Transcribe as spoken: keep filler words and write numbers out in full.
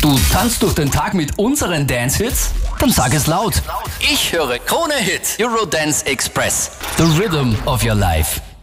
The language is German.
Du tanzt durch den Tag mit unseren Dance-Hits? Dann sag es laut. Ich höre Krone Hit, Eurodance Express. The rhythm of your life.